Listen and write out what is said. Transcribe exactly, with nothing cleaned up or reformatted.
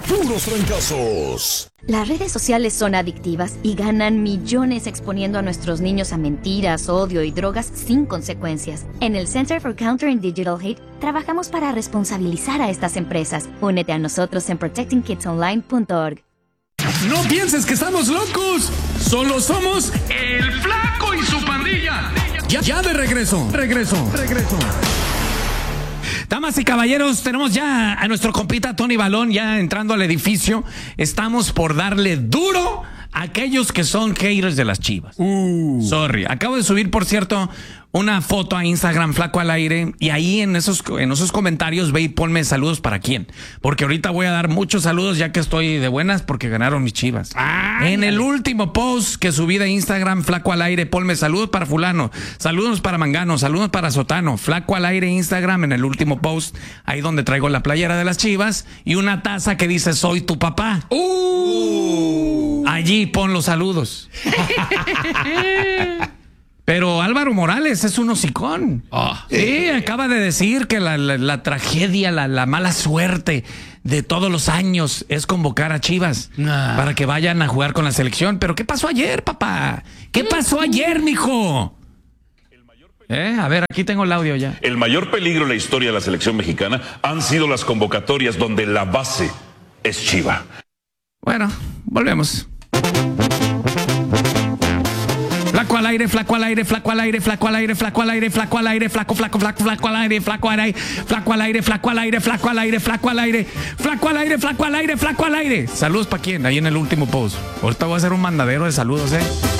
puros fracasos. Las redes sociales son adictivas y ganan millones exponiendo a nuestros niños a mentiras, odio y drogas sin consecuencias. En el Center for Countering Digital Hate trabajamos para responsabilizar a estas empresas. Únete a nosotros en protecting kids online punto org. No pienses que estamos locos. Solo somos el Flaco y su pandilla. Ya, ya de regreso, regreso, regreso. Damas y caballeros, tenemos ya a nuestro compita Tony Balón ya entrando al edificio. Estamos por darle duro a aquellos que son haters de las Chivas. Uh. Sorry. Acabo de subir, por cierto, una foto a Instagram, Flaco al Aire, y ahí en esos, en esos comentarios ve y ponme saludos para quién. Porque ahorita voy a dar muchos saludos ya que estoy de buenas porque ganaron mis Chivas. Ah, en el último post que subí de Instagram, Flaco al Aire, ponme saludos para fulano, saludos para Mangano, saludos para Sotano. Flaco al Aire Instagram en el último post, ahí donde traigo la playera de las Chivas y una taza que dice soy tu papá. Uh. Allí pon los saludos. Pero Álvaro Morales es un hocicón. Oh, sí, acaba de decir que la, la, la tragedia, la, la mala suerte de todos los años es convocar a Chivas nah. para que vayan a jugar con la selección. Pero ¿qué pasó ayer, papá? ¿Qué pasó ayer, mijo? Eh, a ver, aquí tengo el audio ya. El mayor peligro en la historia de la selección mexicana han sido las convocatorias donde la base es Chiva. Bueno, volvemos. Flaco al aire, flaco al aire, flaco al aire, flaco al aire, flaco al aire, flaco al aire, flaco, flaco, flaco, flaco al aire, flaco al aire, flaco al aire, flaco al aire, flaco al aire, flaco al aire, flaco al aire, flaco al aire, flaco al aire. Saludos para quién, ahí en el último post. Ahorita voy a hacer un mandadero de saludos, eh.